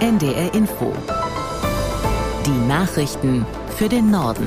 NDR Info. Die Nachrichten für den Norden.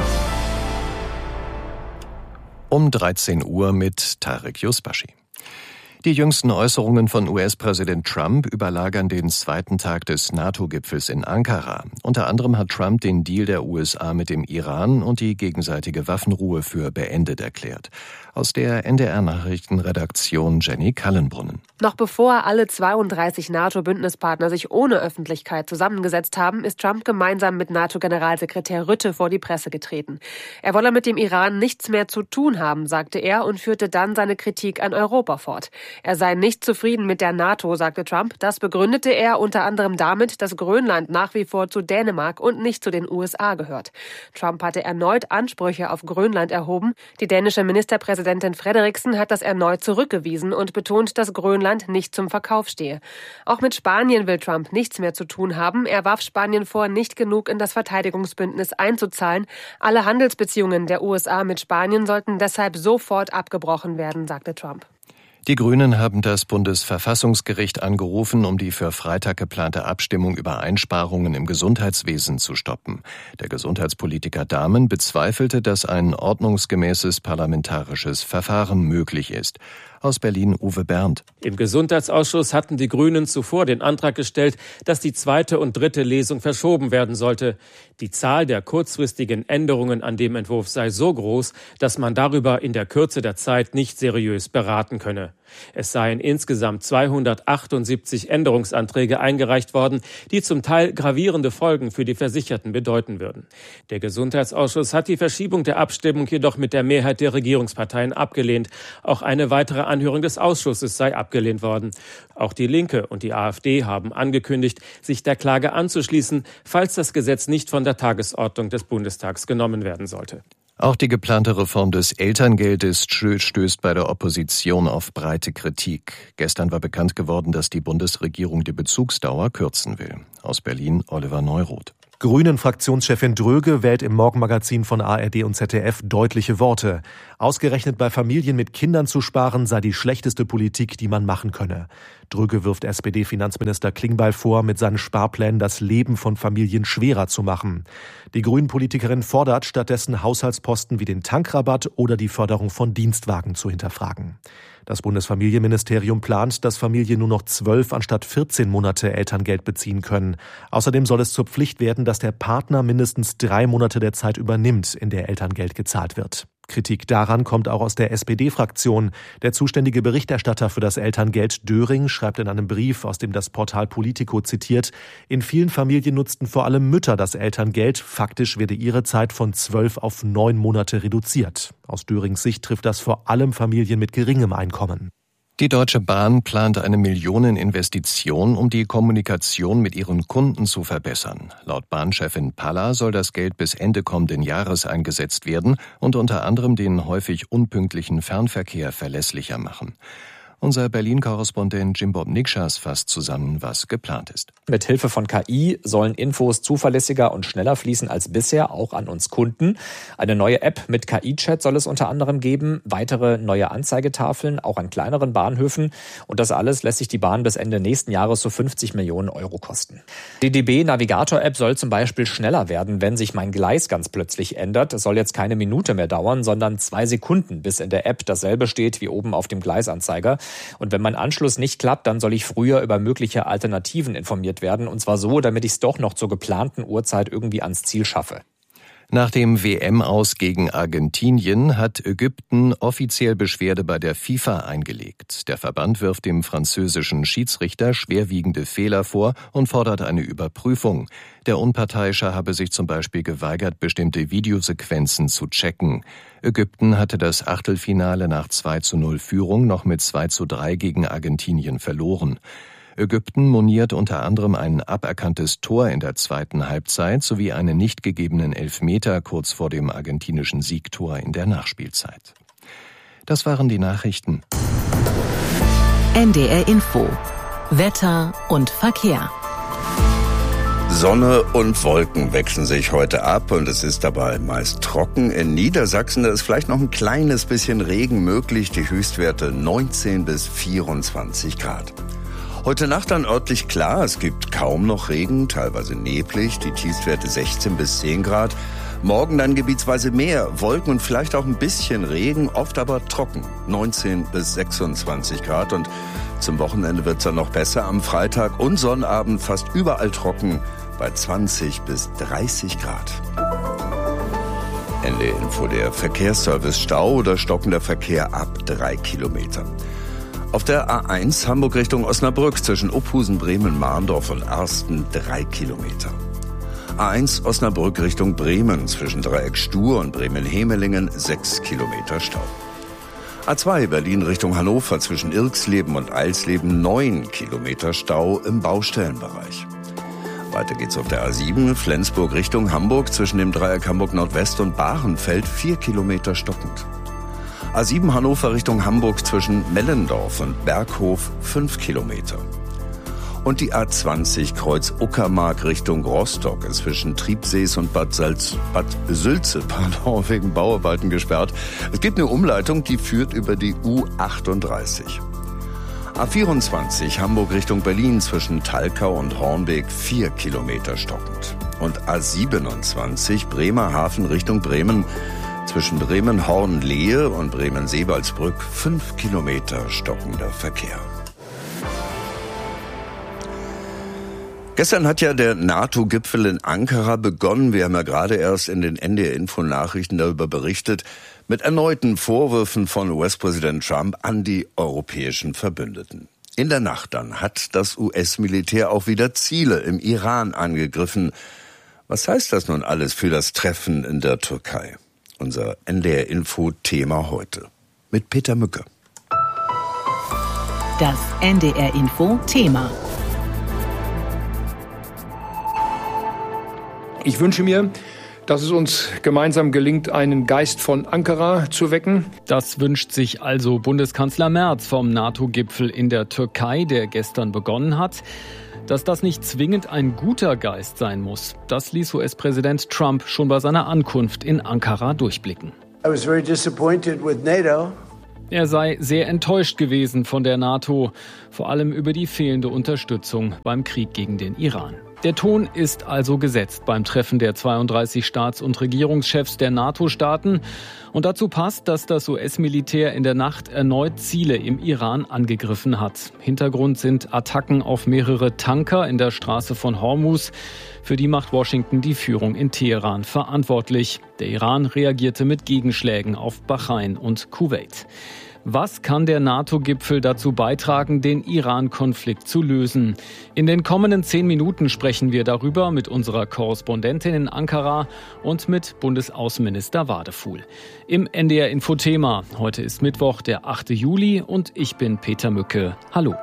Um 13 Uhr mit Tarek Yusbashi. Die jüngsten Äußerungen von US-Präsident Trump überlagern den zweiten Tag des NATO-Gipfels in Ankara. Unter anderem hat Trump den Deal der USA mit dem Iran und die gegenseitige Waffenruhe für beendet erklärt. Aus der NDR-Nachrichtenredaktion Jenny Kallenbrunnen. Noch bevor alle 32 NATO-Bündnispartner sich ohne Öffentlichkeit zusammengesetzt haben, ist Trump gemeinsam mit NATO-Generalsekretär Rutte vor die Presse getreten. Er wolle mit dem Iran nichts mehr zu tun haben, sagte er und führte dann seine Kritik an Europa fort. Er sei nicht zufrieden mit der NATO, sagte Trump. Das begründete er unter anderem damit, dass Grönland nach wie vor zu Dänemark und nicht zu den USA gehört. Trump hatte erneut Ansprüche auf Grönland erhoben. Die dänische Ministerpräsidentin Frederiksen hat das erneut zurückgewiesen und betont, dass Grönland nicht zum Verkauf stehe. Auch mit Spanien will Trump nichts mehr zu tun haben. Er warf Spanien vor, nicht genug in das Verteidigungsbündnis einzuzahlen. Alle Handelsbeziehungen der USA mit Spanien sollten deshalb sofort abgebrochen werden, sagte Trump. Die Grünen haben das Bundesverfassungsgericht angerufen, um die für Freitag geplante Abstimmung über Einsparungen im Gesundheitswesen zu stoppen. Der Gesundheitspolitiker Dahmen bezweifelte, dass ein ordnungsgemäßes parlamentarisches Verfahren möglich ist. Aus Berlin Uwe Berndt. Im Gesundheitsausschuss hatten die Grünen zuvor den Antrag gestellt, dass die zweite und dritte Lesung verschoben werden sollte. Die Zahl der kurzfristigen Änderungen an dem Entwurf sei so groß, dass man darüber in der Kürze der Zeit nicht seriös beraten könne. Es seien insgesamt 278 Änderungsanträge eingereicht worden, die zum Teil gravierende Folgen für die Versicherten bedeuten würden. Der Gesundheitsausschuss hat die Verschiebung der Abstimmung jedoch mit der Mehrheit der Regierungsparteien abgelehnt. Auch eine weitere Anhörung des Ausschusses sei abgelehnt worden. Auch die Linke und die AfD haben angekündigt, sich der Klage anzuschließen, falls das Gesetz nicht von der Tagesordnung des Bundestags genommen werden sollte. Auch die geplante Reform des Elterngeldes stößt bei der Opposition auf breite Kritik. Gestern war bekannt geworden, dass die Bundesregierung die Bezugsdauer kürzen will. Aus Berlin Oliver Neuroth. Grünen-Fraktionschefin Dröge wählt im Morgenmagazin von ARD und ZDF deutliche Worte. Ausgerechnet bei Familien mit Kindern zu sparen, sei die schlechteste Politik, die man machen könne. Dröge wirft SPD-Finanzminister Klingbeil vor, mit seinen Sparplänen das Leben von Familien schwerer zu machen. Die Grünen-Politikerin fordert stattdessen, Haushaltsposten wie den Tankrabatt oder die Förderung von Dienstwagen zu hinterfragen. Das Bundesfamilienministerium plant, dass Familien nur noch 12 anstatt 14 Monate Elterngeld beziehen können. Außerdem soll es zur Pflicht werden, dass der Partner mindestens 3 Monate der Zeit übernimmt, in der Elterngeld gezahlt wird. Kritik daran kommt auch aus der SPD-Fraktion. Der zuständige Berichterstatter für das Elterngeld Döring schreibt in einem Brief, aus dem das Portal Politico zitiert, in vielen Familien nutzten vor allem Mütter das Elterngeld. Faktisch werde ihre Zeit von 12 auf 9 Monate reduziert. Aus Dörings Sicht trifft das vor allem Familien mit geringem Einkommen. Die Deutsche Bahn plant eine Millioneninvestition, um die Kommunikation mit ihren Kunden zu verbessern. Laut Bahnchefin Palla soll das Geld bis Ende kommenden Jahres eingesetzt werden und unter anderem den häufig unpünktlichen Fernverkehr verlässlicher machen. Unser Berlin-Korrespondent Jimbob Nikschas fasst zusammen, was geplant ist. Mit Hilfe von KI sollen Infos zuverlässiger und schneller fließen als bisher, auch an uns Kunden. Eine neue App mit KI-Chat soll es unter anderem geben, weitere neue Anzeigetafeln, auch an kleineren Bahnhöfen. Und das alles lässt sich die Bahn bis Ende nächsten Jahres so 50 Millionen Euro kosten. Die DB-Navigator-App soll zum Beispiel schneller werden, wenn sich mein Gleis ganz plötzlich ändert. Es soll jetzt keine Minute mehr dauern, sondern 2 Sekunden, bis in der App dasselbe steht wie oben auf dem Gleisanzeiger. Und wenn mein Anschluss nicht klappt, dann soll ich früher über mögliche Alternativen informiert werden. Und zwar so, damit ich es doch noch zur geplanten Uhrzeit irgendwie ans Ziel schaffe. Nach dem WM-Aus gegen Argentinien hat Ägypten offiziell Beschwerde bei der FIFA eingelegt. Der Verband wirft dem französischen Schiedsrichter schwerwiegende Fehler vor und fordert eine Überprüfung. Der Unparteiische habe sich zum Beispiel geweigert, bestimmte Videosequenzen zu checken. Ägypten hatte das Achtelfinale nach 2:0 Führung noch mit 2:3 gegen Argentinien verloren. Ägypten moniert unter anderem ein aberkanntes Tor in der zweiten Halbzeit sowie einen nicht gegebenen Elfmeter kurz vor dem argentinischen Siegtor in der Nachspielzeit. Das waren die Nachrichten. NDR Info. Wetter und Verkehr. Sonne und Wolken wechseln sich heute ab und es ist dabei meist trocken. In Niedersachsen, da ist vielleicht noch ein kleines bisschen Regen möglich. Die Höchstwerte 19 bis 24 Grad. Heute Nacht dann örtlich klar, es gibt kaum noch Regen, teilweise neblig, die Tiefstwerte 16 bis 10 Grad. Morgen dann gebietsweise mehr Wolken und vielleicht auch ein bisschen Regen, oft aber trocken, 19 bis 26 Grad. Und zum Wochenende wird es dann noch besser, am Freitag und Sonnabend fast überall trocken bei 20 bis 30 Grad. NDR Info, der Verkehrsservice: Stau oder stockender Verkehr ab 3 Kilometern. Auf der A1 Hamburg Richtung Osnabrück zwischen Uphusen, Bremen, Mahndorf und Arsten 3 Kilometer. A1 Osnabrück Richtung Bremen zwischen Dreieck Stur und Bremen-Hemelingen 6 Kilometer Stau. A2 Berlin Richtung Hannover zwischen Irxleben und Eilsleben 9 Kilometer Stau im Baustellenbereich. Weiter geht's auf der A7 Flensburg Richtung Hamburg zwischen dem Dreieck Hamburg Nordwest und Bahrenfeld 4 Kilometer stockend. A7 Hannover Richtung Hamburg zwischen Mellendorf und Berghof 5 Kilometer. Und die A20 Kreuz Uckermark Richtung Rostock ist zwischen Triebsees und Bad Sülze wegen Bauarbeiten gesperrt. Es gibt eine Umleitung, die führt über die U38. A24 Hamburg Richtung Berlin zwischen Talkau und Hornbeek 4 Kilometer stockend. Und A27 Bremerhaven Richtung Bremen zwischen Bremen-Horn-Lehe und Bremen-Seebaldsbrück 5 Kilometer stockender Verkehr. Gestern hat ja der NATO-Gipfel in Ankara begonnen. Wir haben ja gerade erst in den NDR-Info-Nachrichten darüber berichtet, mit erneuten Vorwürfen von US-Präsident Trump an die europäischen Verbündeten. In der Nacht dann hat das US-Militär auch wieder Ziele im Iran angegriffen. Was heißt das nun alles für das Treffen in der Türkei? Unser NDR-Info-Thema heute mit Peter Mücke. Das NDR-Info-Thema. Ich wünsche mir, dass es uns gemeinsam gelingt, einen Geist von Ankara zu wecken. Das wünscht sich also Bundeskanzler Merz vom NATO-Gipfel in der Türkei, der gestern begonnen hat. Dass das nicht zwingend ein guter Geist sein muss, das ließ US-Präsident Trump schon bei seiner Ankunft in Ankara durchblicken. I was very disappointed with NATO. Er sei sehr enttäuscht gewesen von der NATO, vor allem über die fehlende Unterstützung beim Krieg gegen den Iran. Der Ton ist also gesetzt beim Treffen der 32 Staats- und Regierungschefs der NATO-Staaten. Und dazu passt, dass das US-Militär in der Nacht erneut Ziele im Iran angegriffen hat. Hintergrund sind Attacken auf mehrere Tanker in der Straße von Hormuz. Für die macht Washington die Führung in Teheran verantwortlich. Der Iran reagierte mit Gegenschlägen auf Bahrain und Kuwait. Was kann der NATO-Gipfel dazu beitragen, den Iran-Konflikt zu lösen? In den kommenden 10 Minuten sprechen wir darüber mit unserer Korrespondentin in Ankara und mit Bundesaußenminister Wadefuhl. Im NDR-Info-Thema. Heute ist Mittwoch, der 8. Juli und ich bin Peter Mücke. Hallo.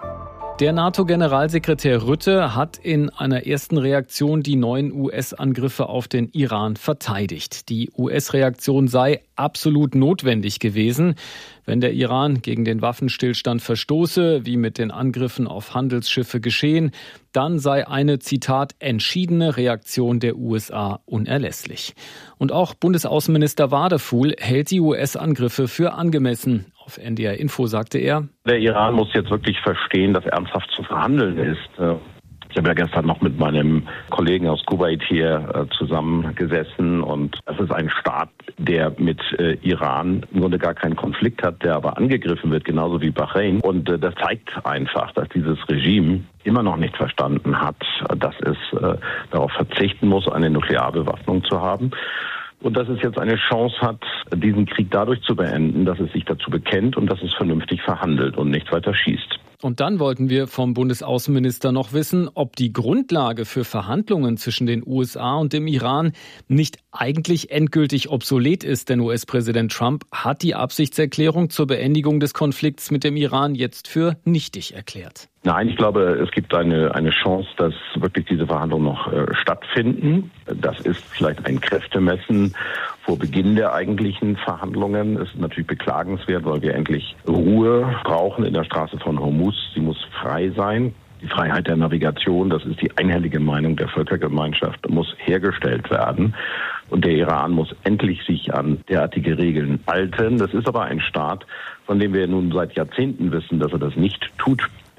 Der NATO-Generalsekretär Rutte hat in einer ersten Reaktion die neuen US-Angriffe auf den Iran verteidigt. Die US-Reaktion sei absolut notwendig gewesen. Wenn der Iran gegen den Waffenstillstand verstoße, wie mit den Angriffen auf Handelsschiffe geschehen, dann sei eine, Zitat, entschiedene Reaktion der USA unerlässlich. Und auch Bundesaußenminister Wadefuhl hält die US-Angriffe für angemessen. Auf NDR Info sagte er: Der Iran muss jetzt wirklich verstehen, dass ernsthaft zu verhandeln ist. Ich habe ja gestern noch mit meinem Kollegen aus Kuwait hier zusammengesessen und es ist ein Staat, der mit Iran im Grunde gar keinen Konflikt hat, der aber angegriffen wird, genauso wie Bahrain. Und das zeigt einfach, dass dieses Regime immer noch nicht verstanden hat, dass es darauf verzichten muss, eine Nuklearbewaffnung zu haben. Und dass es jetzt eine Chance hat, diesen Krieg dadurch zu beenden, dass es sich dazu bekennt und dass es vernünftig verhandelt und nicht weiter schießt. Und dann wollten wir vom Bundesaußenminister noch wissen, ob die Grundlage für Verhandlungen zwischen den USA und dem Iran nicht eigentlich endgültig obsolet ist. Denn US-Präsident Trump hat die Absichtserklärung zur Beendigung des Konflikts mit dem Iran jetzt für nichtig erklärt. Nein, ich glaube, es gibt eine Chance, dass wirklich diese Verhandlungen noch stattfinden. Das ist vielleicht ein Kräftemessen vor Beginn der eigentlichen Verhandlungen. Es ist natürlich beklagenswert, weil wir endlich Ruhe brauchen in der Straße von Hormuz. Sie muss frei sein. Die Freiheit der Navigation, das ist die einhellige Meinung der Völkergemeinschaft, muss hergestellt werden. Und der Iran muss endlich sich an derartige Regeln halten. Das ist aber ein Staat, von dem wir nun seit Jahrzehnten wissen, dass er das nicht tut.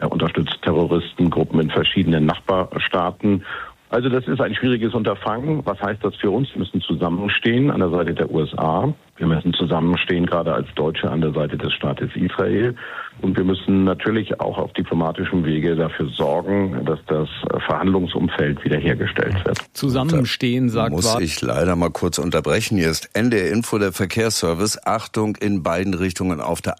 Er unterstützt Terroristengruppen in verschiedenen Nachbarstaaten. Also das ist ein schwieriges Unterfangen. Was heißt das für uns? Wir müssen zusammenstehen an der Seite der USA. Wir müssen zusammenstehen, gerade als Deutsche, an der Seite des Staates Israel. Und wir müssen natürlich auch auf diplomatischem Wege dafür sorgen, dass das Verhandlungsumfeld wiederhergestellt wird. Zusammenstehen, sagt Muss ich leider mal kurz unterbrechen. Hier ist NDR Info, der Verkehrsservice. Achtung, in beiden Richtungen auf der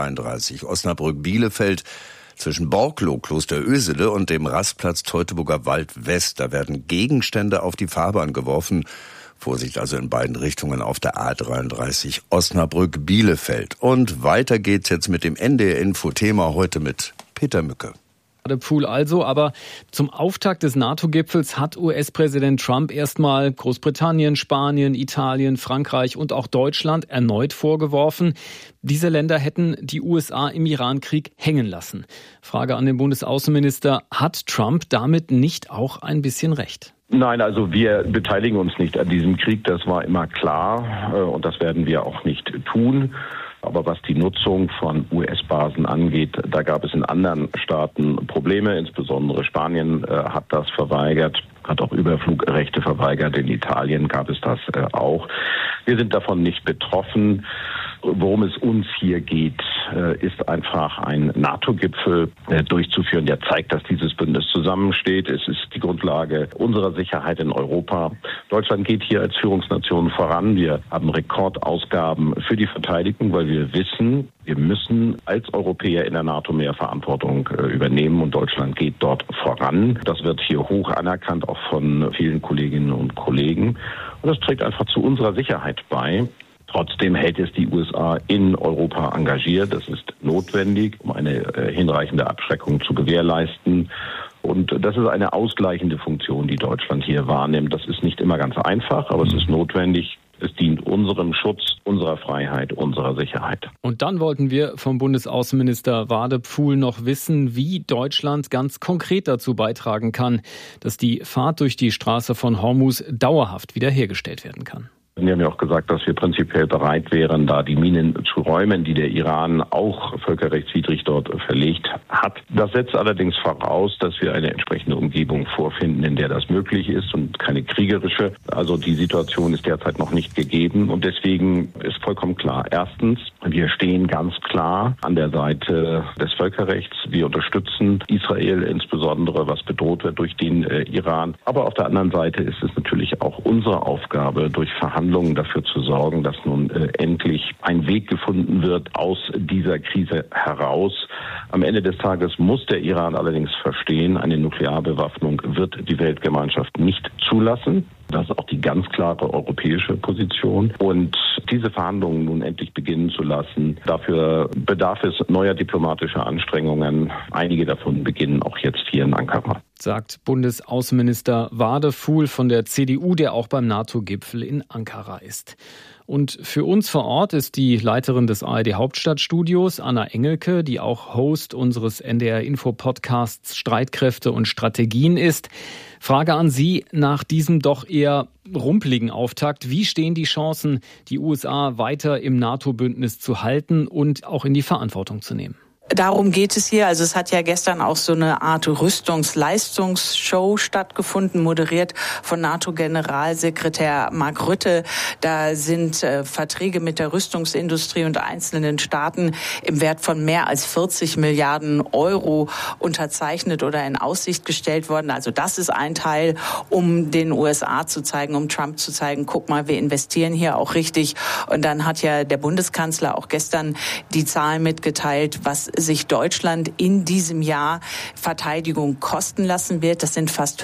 A33 Osnabrück-Bielefeld. Zwischen Borkloh, Kloster Ösele und dem Rastplatz Teutoburger Wald West, da werden Gegenstände auf die Fahrbahn geworfen. Vorsicht also in beiden Richtungen auf der A33 Osnabrück-Bielefeld. Und weiter geht's jetzt mit dem NDR-Info-Thema heute mit Peter Mücke. Pool also, aber zum Auftakt des NATO-Gipfels hat US-Präsident Trump erstmal Großbritannien, Spanien, Italien, Frankreich und auch Deutschland erneut vorgeworfen, diese Länder hätten die USA im Iran-Krieg hängen lassen. Frage an den Bundesaußenminister, hat Trump damit nicht auch ein bisschen recht? Nein, also wir beteiligen uns nicht an diesem Krieg, das war immer klar und das werden wir auch nicht tun. Aber was die Nutzung von US-Basen angeht, da gab es in anderen Staaten Probleme. Insbesondere Spanien hat das verweigert, hat auch Überflugrechte verweigert. In Italien gab es das auch. Wir sind davon nicht betroffen. Worum es uns hier geht, ist einfach ein NATO-Gipfel durchzuführen, der zeigt, dass dieses Bündnis zusammensteht. Es ist die Grundlage unserer Sicherheit in Europa. Deutschland geht hier als Führungsnation voran. Wir haben Rekordausgaben für die Verteidigung, weil wir wissen, wir müssen als Europäer in der NATO mehr Verantwortung übernehmen und Deutschland geht dort voran. Das wird hier hoch anerkannt, auch von vielen Kolleginnen und Kollegen. Und das trägt einfach zu unserer Sicherheit bei. Trotzdem hält es die USA in Europa engagiert. Das ist notwendig, um eine hinreichende Abschreckung zu gewährleisten. Und das ist eine ausgleichende Funktion, die Deutschland hier wahrnimmt. Das ist nicht immer ganz einfach, aber es ist notwendig. Es dient unserem Schutz, unserer Freiheit, unserer Sicherheit. Und dann wollten wir vom Bundesaußenminister Wadephul noch wissen, wie Deutschland ganz konkret dazu beitragen kann, dass die Fahrt durch die Straße von Hormuz dauerhaft wiederhergestellt werden kann. Wir haben ja auch gesagt, dass wir prinzipiell bereit wären, da die Minen zu räumen, die der Iran auch völkerrechtswidrig dort verlegt hat. Das setzt allerdings voraus, dass wir eine entsprechende Umgebung vorfinden, in der das möglich ist und keine kriegerische. Also die Situation ist derzeit noch nicht gegeben und deswegen ist vollkommen klar. Erstens, wir stehen ganz klar an der Seite des Völkerrechts. Wir unterstützen Israel insbesondere, was bedroht wird durch den Iran. Aber auf der anderen Seite ist es natürlich auch unsere Aufgabe, durch Verhandlungen dafür zu sorgen, dass nun endlich ein Weg gefunden wird aus dieser Krise heraus. Am Ende des Tages muss der Iran allerdings verstehen, eine Nuklearbewaffnung wird die Weltgemeinschaft nicht zulassen. Das ist auch die ganz klare europäische Position. Und diese Verhandlungen nun endlich beginnen zu lassen, dafür bedarf es neuer diplomatischer Anstrengungen. Einige davon beginnen auch jetzt hier in Ankara. Sagt Bundesaußenminister Wadephul von der CDU, der auch beim NATO-Gipfel in Ankara ist. Und für uns vor Ort ist die Leiterin des ARD-Hauptstadtstudios, Anna Engelke, die auch Host unseres NDR-Info-Podcasts Streitkräfte und Strategien ist. Frage an Sie nach diesem doch eher rumpeligen Auftakt. Wie stehen die Chancen, die USA weiter im NATO-Bündnis zu halten und auch in die Verantwortung zu nehmen? Darum geht es hier. Also es hat ja gestern auch so eine Art Rüstungsleistungsshow stattgefunden, moderiert von NATO-Generalsekretär Mark Rutte. Da sind Verträge mit der Rüstungsindustrie und einzelnen Staaten im Wert von mehr als 40 Milliarden Euro unterzeichnet oder in Aussicht gestellt worden. Also das ist ein Teil, um den USA zu zeigen, um Trump zu zeigen, guck mal, wir investieren hier auch richtig. Und dann hat ja der Bundeskanzler auch gestern die Zahlen mitgeteilt, was sich Deutschland in diesem Jahr Verteidigung kosten lassen wird. Das sind fast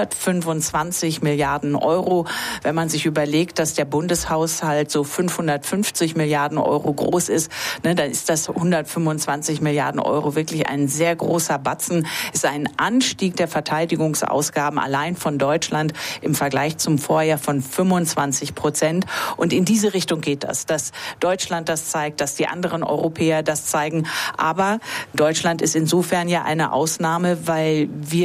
125 Milliarden Euro. Wenn man sich überlegt, dass der Bundeshaushalt so 550 Milliarden Euro groß ist, dann ist das 125 Milliarden Euro wirklich ein sehr großer Batzen. Ist ein Anstieg der Verteidigungsausgaben allein von Deutschland im Vergleich zum Vorjahr von 25%. Und in diese Richtung geht das, dass Deutschland das zeigt, dass die anderen Europäer das zeigen. Aber Deutschland ist insofern ja eine Ausnahme, weil wir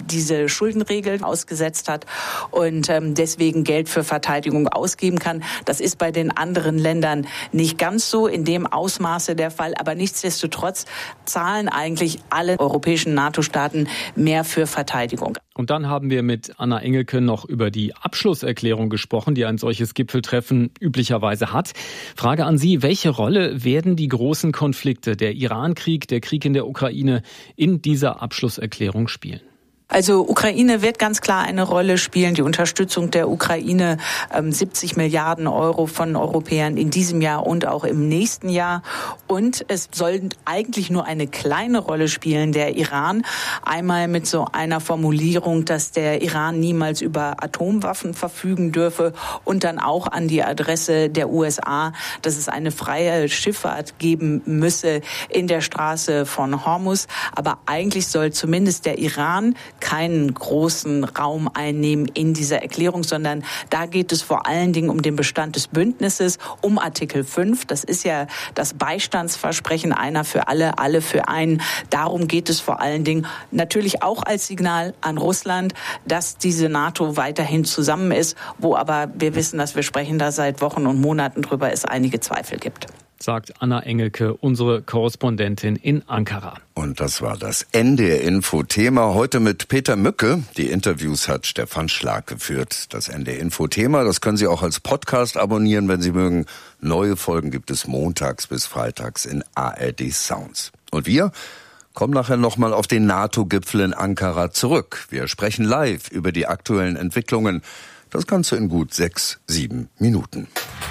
diese Schuldenregel ausgesetzt hat und deswegen Geld für Verteidigung ausgeben kann. Das ist bei den anderen Ländern nicht ganz so in dem Ausmaße der Fall, aber nichtsdestotrotz zahlen eigentlich alle europäischen NATO-Staaten mehr für Verteidigung. Und dann haben wir mit Anna Engelke noch über die Abschlusserklärung gesprochen, die ein solches Gipfeltreffen üblicherweise hat. Frage an Sie, welche Rolle werden die großen Konflikte, der Iran-Krieg, der Krieg in der Ukraine, in dieser Abschlusserklärung spielen? Also Ukraine wird ganz klar eine Rolle spielen, die Unterstützung der Ukraine, 70 Milliarden Euro von Europäern in diesem Jahr und auch im nächsten Jahr. Und es soll eigentlich nur eine kleine Rolle spielen, der Iran. Einmal mit so einer Formulierung, dass der Iran niemals über Atomwaffen verfügen dürfe und dann auch an die Adresse der USA, dass es eine freie Schifffahrt geben müsse in der Straße von Hormuz. Aber eigentlich soll zumindest der Iran keinen großen Raum einnehmen in dieser Erklärung, sondern da geht es vor allen Dingen um den Bestand des Bündnisses, um Artikel 5. Das ist ja das Beistandsversprechen, einer für alle, alle für einen. Darum geht es vor allen Dingen natürlich auch als Signal an Russland, dass diese NATO weiterhin zusammen ist, wo aber wir wissen, dass wir sprechen da seit Wochen und Monaten drüber, es einige Zweifel gibt. Sagt Anna Engelke, unsere Korrespondentin in Ankara. Und das war das NDR-Info-Thema. Heute mit Peter Mücke. Die Interviews hat Stefan Schlag geführt. Das NDR-Info-Thema, das können Sie auch als Podcast abonnieren, wenn Sie mögen. Neue Folgen gibt es montags bis freitags in ARD Sounds. Und wir kommen nachher nochmal auf den NATO-Gipfel in Ankara zurück. Wir sprechen live über die aktuellen Entwicklungen. Das Ganze in gut 6-7 Minuten.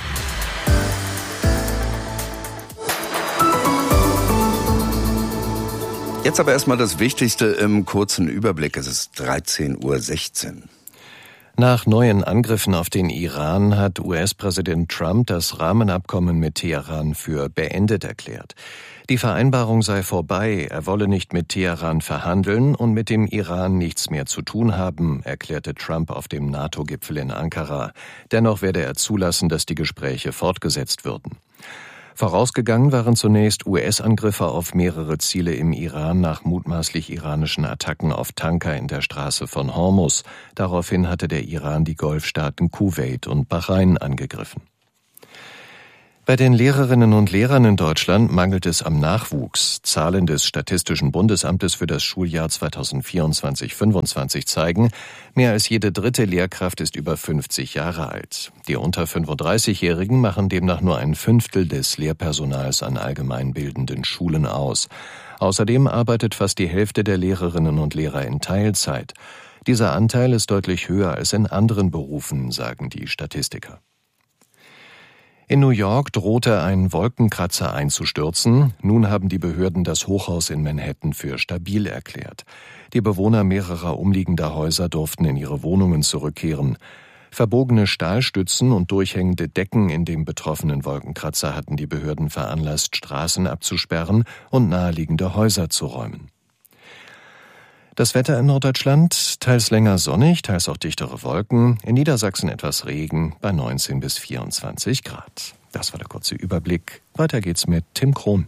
Jetzt aber erstmal das Wichtigste im kurzen Überblick. Es ist 13:16 Uhr. Nach neuen Angriffen auf den Iran hat US-Präsident Trump das Rahmenabkommen mit Teheran für beendet erklärt. Die Vereinbarung sei vorbei, er wolle nicht mit Teheran verhandeln und mit dem Iran nichts mehr zu tun haben, erklärte Trump auf dem NATO-Gipfel in Ankara. Dennoch werde er zulassen, dass die Gespräche fortgesetzt würden. Vorausgegangen waren zunächst US-Angriffe auf mehrere Ziele im Iran nach mutmaßlich iranischen Attacken auf Tanker in der Straße von Hormuz. Daraufhin hatte der Iran die Golfstaaten Kuwait und Bahrain angegriffen. Bei den Lehrerinnen und Lehrern in Deutschland mangelt es am Nachwuchs. Zahlen des Statistischen Bundesamtes für das Schuljahr 2024/25 zeigen, mehr als jede dritte Lehrkraft ist über 50 Jahre alt. Die unter 35-Jährigen machen demnach nur ein Fünftel des Lehrpersonals an allgemeinbildenden Schulen aus. Außerdem arbeitet fast die Hälfte der Lehrerinnen und Lehrer in Teilzeit. Dieser Anteil ist deutlich höher als in anderen Berufen, sagen die Statistiker. In New York drohte ein Wolkenkratzer einzustürzen. Nun haben die Behörden das Hochhaus in Manhattan für stabil erklärt. Die Bewohner mehrerer umliegender Häuser durften in ihre Wohnungen zurückkehren. Verbogene Stahlstützen und durchhängende Decken in dem betroffenen Wolkenkratzer hatten die Behörden veranlasst, Straßen abzusperren und naheliegende Häuser zu räumen. Das Wetter in Norddeutschland, teils länger sonnig, teils auch dichtere Wolken. In Niedersachsen etwas Regen bei 19 bis 24 Grad. Das war der kurze Überblick. Weiter geht's mit Tim Krohn.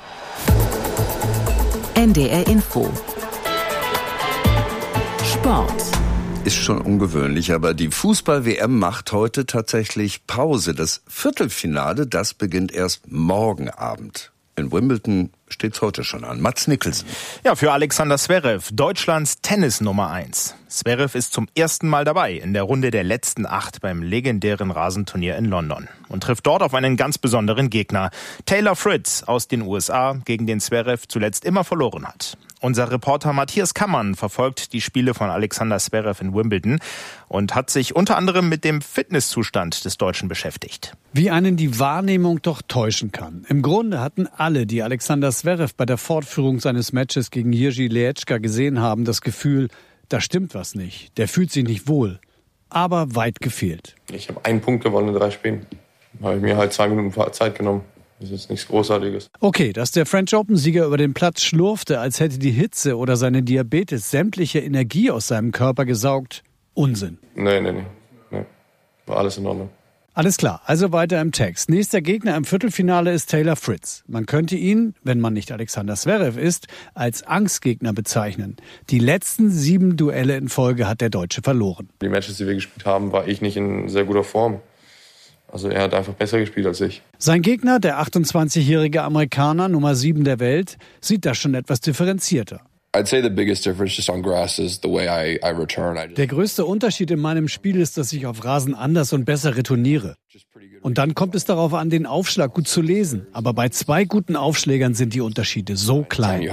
NDR Info. Sport. Ist schon ungewöhnlich, aber die Fußball-WM macht heute tatsächlich Pause. Das Viertelfinale, das beginnt erst morgen Abend. In Wimbledon steht's heute schon an. Mats Nicholson. Ja, für Alexander Zverev, Deutschlands Tennis Nummer 1. Zverev ist zum ersten Mal dabei in der Runde der letzten 8 beim legendären Rasenturnier in London und trifft dort auf einen ganz besonderen Gegner. Taylor Fritz aus den USA, gegen den Zverev zuletzt immer verloren hat. Unser Reporter Matthias Kammann verfolgt die Spiele von Alexander Zverev in Wimbledon und hat sich unter anderem mit dem Fitnesszustand des Deutschen beschäftigt. Wie einen die Wahrnehmung doch täuschen kann. Im Grunde hatten alle, die Alexander Zverev bei der Fortführung seines Matches gegen Jiří Lehečka gesehen haben, das Gefühl, da stimmt was nicht. Der fühlt sich nicht wohl. Aber weit gefehlt. Ich habe 1 Punkt gewonnen in 3 Spielen. Da habe ich mir halt 2 Minuten Zeit genommen. Das ist nichts Großartiges. Okay, dass der French Open-Sieger über den Platz schlurfte, als hätte die Hitze oder seine Diabetes sämtliche Energie aus seinem Körper gesaugt. Unsinn. Nee. War alles in Ordnung. Alles klar, also weiter im Text. Nächster Gegner im Viertelfinale ist Taylor Fritz. Man könnte ihn, wenn man nicht Alexander Zverev ist, als Angstgegner bezeichnen. Die letzten 7 Duelle in Folge hat der Deutsche verloren. Die Matches, die wir gespielt haben, war ich nicht in sehr guter Form. Also er hat einfach besser gespielt als ich. Sein Gegner, der 28-jährige Amerikaner, Nummer 7 der Welt, sieht das schon etwas differenzierter. Der größte Unterschied in meinem Spiel ist, dass ich auf Rasen anders und besser retourniere. Und dann kommt es darauf an, den Aufschlag gut zu lesen. Aber bei 2 guten Aufschlägern sind die Unterschiede so klein.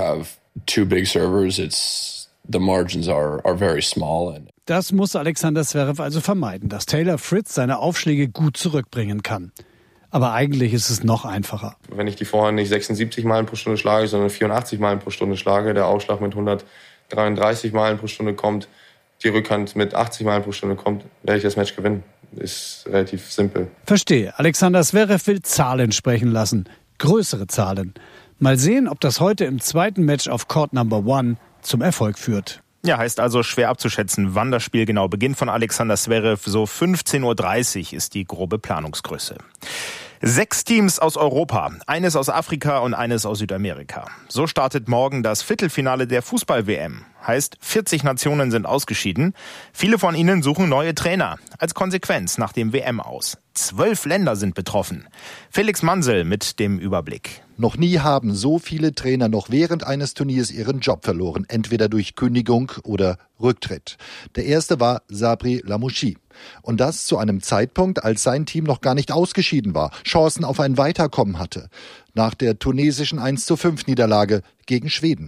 Das muss Alexander Zverev also vermeiden, dass Taylor Fritz seine Aufschläge gut zurückbringen kann. Aber eigentlich ist es noch einfacher. Wenn ich die Vorhand nicht 76 Meilen pro Stunde schlage, sondern 84 Meilen pro Stunde schlage, der Aufschlag mit 133 Meilen pro Stunde kommt, die Rückhand mit 80 Meilen pro Stunde kommt, werde ich das Match gewinnen. Ist relativ simpel. Verstehe. Alexander Zverev will Zahlen sprechen lassen. Größere Zahlen. Mal sehen, ob das heute im zweiten Match auf Court Number 1 zum Erfolg führt. Ja, heißt also schwer abzuschätzen, wann das Spiel genau beginnt von Alexander Zverev. So 15:30 Uhr ist die grobe Planungsgröße. 6 Teams aus Europa, eines aus Afrika und eines aus Südamerika. So startet morgen das Viertelfinale der Fußball-WM. Heißt, 40 Nationen sind ausgeschieden. Viele von ihnen suchen neue Trainer. Als Konsequenz nach dem WM-Aus. 12 Länder sind betroffen. Felix Mansel mit dem Überblick. Noch nie haben so viele Trainer noch während eines Turniers ihren Job verloren, entweder durch Kündigung oder Rücktritt. Der erste war Sabri Lamouchi. Und das zu einem Zeitpunkt, als sein Team noch gar nicht ausgeschieden war, Chancen auf ein Weiterkommen hatte. Nach der tunesischen 1:5 Niederlage gegen Schweden.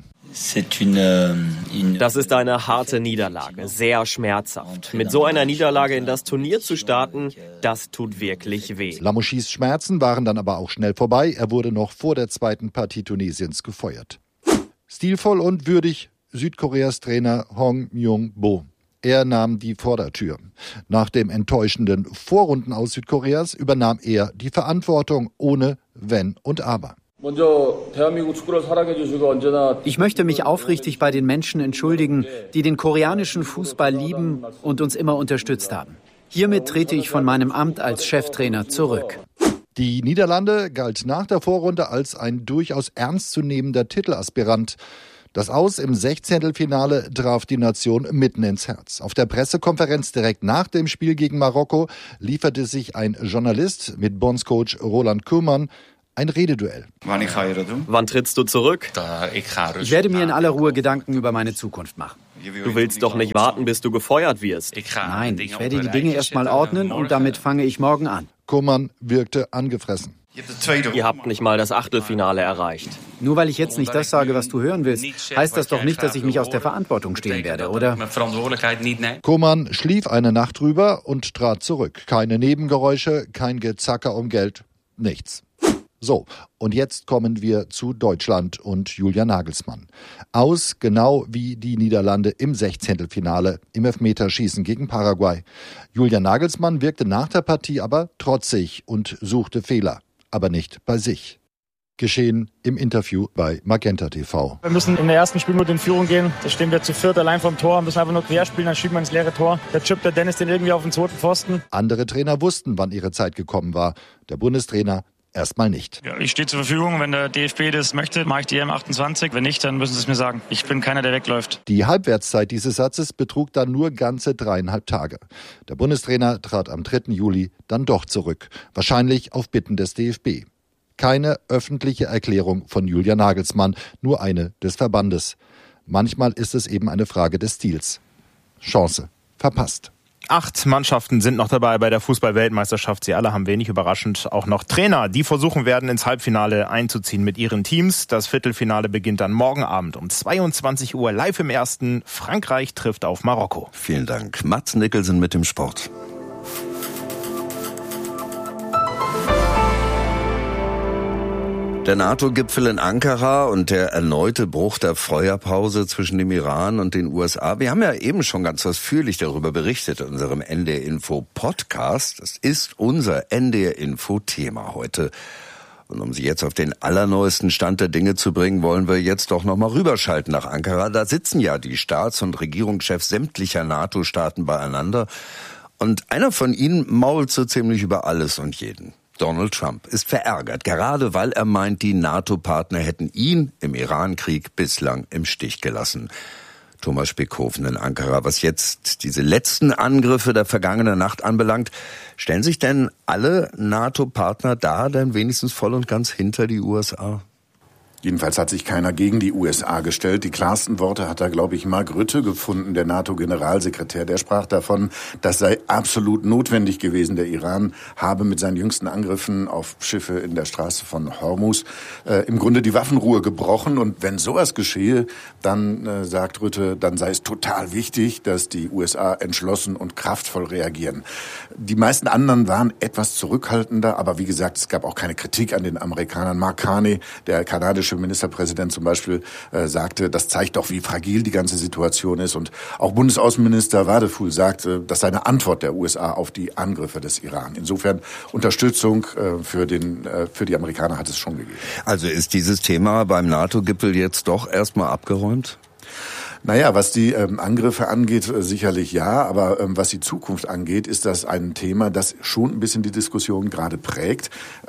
Das ist eine harte Niederlage, sehr schmerzhaft. Mit so einer Niederlage in das Turnier zu starten, das tut wirklich weh. Lamouchis Schmerzen waren dann aber auch schnell vorbei. Er wurde noch vor der zweiten Partie Tunesiens gefeuert. Stilvoll und würdig Südkoreas Trainer Hong Myung-bo. Er nahm die Vordertür. Nach dem enttäuschenden Vorrunden aus Südkoreas übernahm er die Verantwortung ohne Wenn und Aber. Ich möchte mich aufrichtig bei den Menschen entschuldigen, die den koreanischen Fußball lieben und uns immer unterstützt haben. Hiermit trete ich von meinem Amt als Cheftrainer zurück. Die Niederlande galt nach der Vorrunde als ein durchaus ernstzunehmender Titelaspirant. Das Aus im 16. traf die Nation mitten ins Herz. Auf der Pressekonferenz direkt nach dem Spiel gegen Marokko lieferte sich ein Journalist mit Bondscoach Roland Koeman ein Rededuell. Wann trittst du zurück? Ich werde mir in aller Ruhe Gedanken über meine Zukunft machen. Du willst doch nicht warten, bis du gefeuert wirst. Nein, ich werde die Dinge erstmal ordnen und damit fange ich morgen an. Koeman wirkte angefressen. Ihr habt nicht mal das Achtelfinale erreicht. Nur weil ich jetzt nicht das sage, was du hören willst, heißt das doch nicht, dass ich mich aus der Verantwortung stehen werde, oder? Koeman schlief eine Nacht drüber und trat zurück. Keine Nebengeräusche, kein Gezacker um Geld, nichts. So, und jetzt kommen wir zu Deutschland und Julian Nagelsmann. Aus genau wie die Niederlande im 16. im Elfmeterschießen gegen Paraguay. Julian Nagelsmann wirkte nach der Partie aber trotzig und suchte Fehler, aber nicht bei sich. Geschehen im Interview bei Magenta TV. Wir müssen in der ersten Spielminute in Führung gehen. Da stehen wir zu viert allein vom Tor, müssen einfach nur quer spielen, dann schieben wir ins leere Tor. Da chippt der Dennis den irgendwie auf den zweiten Pfosten. Andere Trainer wussten, wann ihre Zeit gekommen war. Der Bundestrainer erstmal nicht. Ja, ich stehe zur Verfügung. Wenn der DFB das möchte, mache ich die EM28. Wenn nicht, dann müssen sie es mir sagen. Ich bin keiner, der wegläuft. Die Halbwertszeit dieses Satzes betrug dann nur ganze 3,5 Tage. Der Bundestrainer trat am 3. Juli dann doch zurück. Wahrscheinlich auf Bitten des DFB. Keine öffentliche Erklärung von Julian Nagelsmann, nur eine des Verbandes. Manchmal ist es eben eine Frage des Stils. Chance verpasst. 8 Mannschaften sind noch dabei bei der Fußball-Weltmeisterschaft. Sie alle haben wenig überraschend auch noch Trainer, die versuchen werden, ins Halbfinale einzuziehen mit ihren Teams. Das Viertelfinale beginnt dann morgen Abend um 22 Uhr live im Ersten. Frankreich trifft auf Marokko. Vielen Dank. Mats Nicholson mit dem Sport. Der NATO-Gipfel in Ankara und der erneute Bruch der Feuerpause zwischen dem Iran und den USA. Wir haben ja eben schon ganz ausführlich darüber berichtet in unserem NDR Info Podcast. Das ist unser NDR Info Thema heute. Und um Sie jetzt auf den allerneuesten Stand der Dinge zu bringen, wollen wir jetzt doch nochmal rüberschalten nach Ankara. Da sitzen ja die Staats- und Regierungschefs sämtlicher NATO-Staaten beieinander. Und einer von ihnen mault so ziemlich über alles und jeden. Donald Trump ist verärgert, gerade weil er meint, die NATO-Partner hätten ihn im Iran-Krieg bislang im Stich gelassen. Thomas Spickhofen in Ankara, was jetzt diese letzten Angriffe der vergangenen Nacht anbelangt, stellen sich denn alle NATO-Partner da denn wenigstens voll und ganz hinter die USA? Jedenfalls hat sich keiner gegen die USA gestellt. Die klarsten Worte hat da, glaube ich, Mark Rutte gefunden, der NATO-Generalsekretär. Der sprach davon, das sei absolut notwendig gewesen. Der Iran habe mit seinen jüngsten Angriffen auf Schiffe in der Straße von Hormuz im Grunde die Waffenruhe gebrochen. Und wenn sowas geschehe, dann, sagt Rutte, dann sei es total wichtig, dass die USA entschlossen und kraftvoll reagieren. Die meisten anderen waren etwas zurückhaltender, aber wie gesagt, es gab auch keine Kritik an den Amerikanern. Mark Carney, der kanadische Ministerpräsident zum Beispiel, sagte, das zeigt doch, wie fragil die ganze Situation ist. Und auch Bundesaußenminister Wadefuhl sagte, das sei eine Antwort der USA auf die Angriffe des Iran. Insofern Unterstützung für die Amerikaner hat es schon gegeben. Also ist dieses Thema beim NATO-Gipfel jetzt doch erstmal abgeräumt? Naja, was die Angriffe angeht, sicherlich ja, aber was die Zukunft angeht, ist das ein Thema, das schon ein bisschen die Diskussion gerade prägt.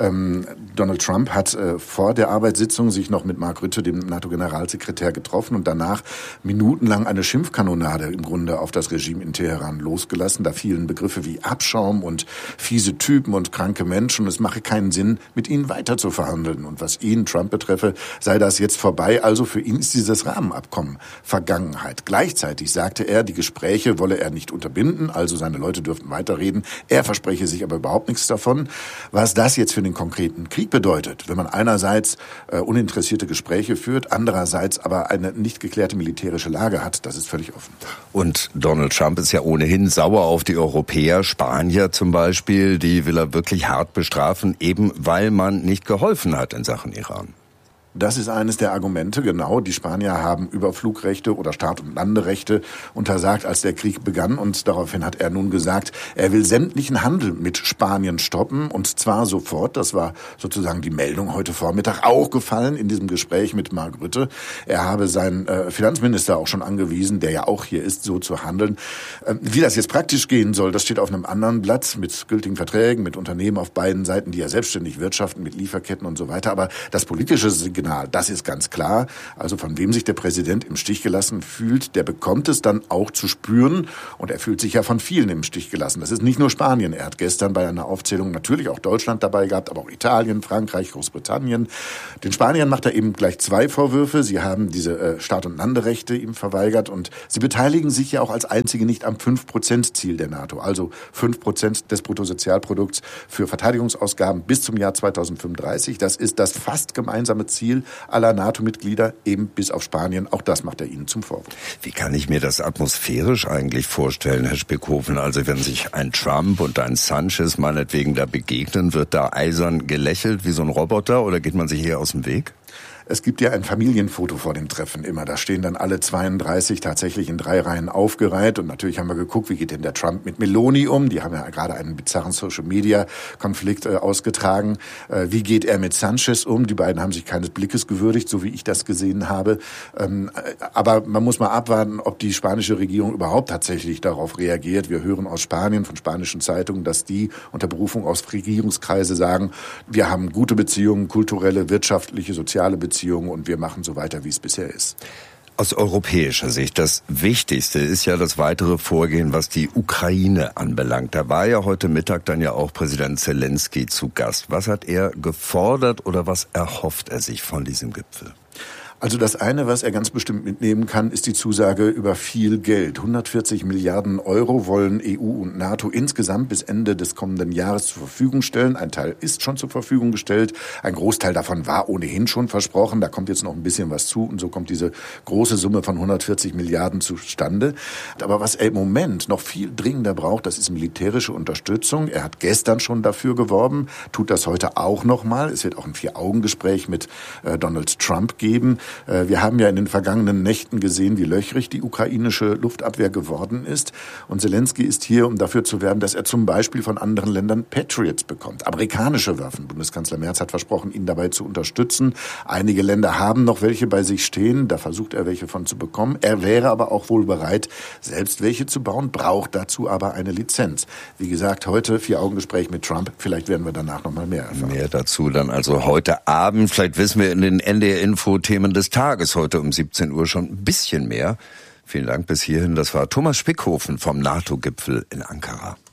Donald Trump hat vor der Arbeitssitzung sich noch mit Mark Rutte, dem NATO-Generalsekretär, getroffen und danach minutenlang eine Schimpfkanonade im Grunde auf das Regime in Teheran losgelassen. Da fielen Begriffe wie Abschaum und fiese Typen und kranke Menschen. Es mache keinen Sinn, mit ihnen weiter zu verhandeln. Und was ihn, Trump, betreffe, sei das jetzt vorbei. Also für ihn ist dieses Rahmenabkommen vergangen. Gleichzeitig sagte er, die Gespräche wolle er nicht unterbinden, also seine Leute dürften weiterreden. Er verspreche sich aber überhaupt nichts davon. Was das jetzt für den konkreten Krieg bedeutet, wenn man einerseits uninteressierte Gespräche führt, andererseits aber eine nicht geklärte militärische Lage hat, das ist völlig offen. Und Donald Trump ist ja ohnehin sauer auf die Europäer, Spanier zum Beispiel, die will er wirklich hart bestrafen, eben weil man nicht geholfen hat in Sachen Iran. Das ist eines der Argumente, genau. Die Spanier haben Überflugrechte oder Start- und Landerechte untersagt, als der Krieg begann. Und daraufhin hat er nun gesagt, er will sämtlichen Handel mit Spanien stoppen. Und zwar sofort. Das war sozusagen die Meldung heute Vormittag auch gefallen in diesem Gespräch mit Mark Rutte. Er habe seinen Finanzminister auch schon angewiesen, der ja auch hier ist, so zu handeln. Wie das jetzt praktisch gehen soll, das steht auf einem anderen Blatt mit gültigen Verträgen, mit Unternehmen auf beiden Seiten, die ja selbstständig wirtschaften, mit Lieferketten und so weiter. Aber das politische Signal, das ist ganz klar. Also von wem sich der Präsident im Stich gelassen fühlt, der bekommt es dann auch zu spüren. Und er fühlt sich ja von vielen im Stich gelassen. Das ist nicht nur Spanien. Er hat gestern bei einer Aufzählung natürlich auch Deutschland dabei gehabt, aber auch Italien, Frankreich, Großbritannien. Den Spaniern macht er eben gleich zwei Vorwürfe. Sie haben diese Start- und Landerechte ihm verweigert und sie beteiligen sich ja auch als einzige nicht am 5%-Ziel der NATO. Also 5% des Bruttosozialprodukts für Verteidigungsausgaben bis zum Jahr 2035. Das ist das fast gemeinsame Ziel aller NATO-Mitglieder, eben bis auf Spanien. Auch das macht er ihnen zum Vorwurf. Wie kann ich mir das atmosphärisch eigentlich vorstellen, Herr Spickhofen? Also wenn sich ein Trump und ein Sanchez meinetwegen da begegnen, wird da eisern gelächelt wie so ein Roboter oder geht man sich eher aus dem Weg? Es gibt ja ein Familienfoto vor dem Treffen immer. Da stehen dann alle 32 tatsächlich in 3 Reihen aufgereiht. Und natürlich haben wir geguckt, wie geht denn der Trump mit Meloni um? Die haben ja gerade einen bizarren Social-Media-Konflikt ausgetragen. Wie geht er mit Sanchez um? Die beiden haben sich keines Blickes gewürdigt, so wie ich das gesehen habe. Aber man muss mal abwarten, ob die spanische Regierung überhaupt tatsächlich darauf reagiert. Wir hören aus Spanien, von spanischen Zeitungen, dass die unter Berufung aus Regierungskreise sagen, wir haben gute Beziehungen, kulturelle, wirtschaftliche, soziale Beziehungen und wir machen so weiter, wie es bisher ist. Aus europäischer Sicht, das Wichtigste ist ja das weitere Vorgehen, was die Ukraine anbelangt. Da war ja heute Mittag dann ja auch Präsident Zelensky zu Gast. Was hat er gefordert oder was erhofft er sich von diesem Gipfel? Also das eine, was er ganz bestimmt mitnehmen kann, ist die Zusage über viel Geld. 140 Milliarden Euro wollen EU und NATO insgesamt bis Ende des kommenden Jahres zur Verfügung stellen. Ein Teil ist schon zur Verfügung gestellt. Ein Großteil davon war ohnehin schon versprochen. Da kommt jetzt noch ein bisschen was zu. Und so kommt diese große Summe von 140 Milliarden zustande. Aber was er im Moment noch viel dringender braucht, das ist militärische Unterstützung. Er hat gestern schon dafür geworben, tut das heute auch nochmal. Es wird auch ein 4-Augen-Gespräch mit Donald Trump geben. Wir haben ja in den vergangenen Nächten gesehen, wie löchrig die ukrainische Luftabwehr geworden ist. Und Zelensky ist hier, um dafür zu werben, dass er zum Beispiel von anderen Ländern Patriots bekommt, amerikanische Waffen. Bundeskanzler Merz hat versprochen, ihn dabei zu unterstützen. Einige Länder haben noch welche bei sich stehen, da versucht er welche von zu bekommen. Er wäre aber auch wohl bereit, selbst welche zu bauen, braucht dazu aber eine Lizenz. Wie gesagt, heute 4-Augen-Gespräch mit Trump, vielleicht werden wir danach noch mal mehr erfahren. Mehr dazu dann also heute Abend, vielleicht wissen wir in den NDR-Info-Themen des Tages heute um 17 Uhr schon ein bisschen mehr. Vielen Dank bis hierhin, das war Thomas Spickhofen vom NATO-Gipfel in Ankara.